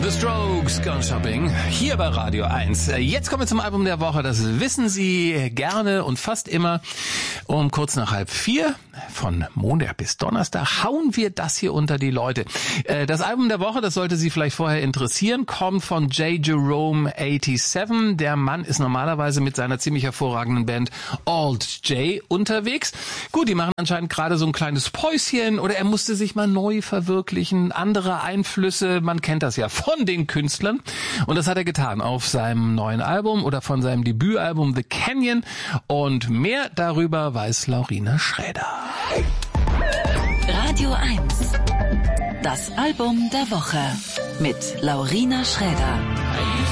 The Strokes, Gone Shopping, hier bei Radio 1. Jetzt kommen wir zum Album der Woche, das wissen Sie gerne und fast immer. Um kurz nach 3:30, von Montag bis Donnerstag, hauen wir das hier unter die Leute. Das Album der Woche, das sollte Sie vielleicht vorher interessieren, kommt von J. Jerome 87. Der Mann ist normalerweise mit seiner ziemlich hervorragenden Band Alt J unterwegs. Gut, die machen anscheinend gerade so ein kleines Päuschen oder er musste sich mal neu verwirklichen, andere Einflüsse, man kennt das ja von den Künstlern. Und das hat er getan auf seinem neuen Album oder von seinem Debütalbum The Canyon. Und mehr darüber weiß Laurina Schräder. Radio 1. Das Album der Woche mit Laurina Schräder.